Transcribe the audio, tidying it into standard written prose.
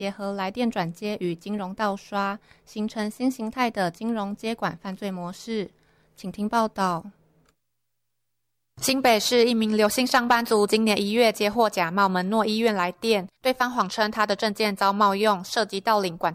结合来电转接与金融盗刷，形成新形态的金融接管犯罪模式。请听报道。 新北市一名刘姓上班族今年1月接获假冒门诺医院来电，对方谎称他的证件遭冒用，涉及盗领管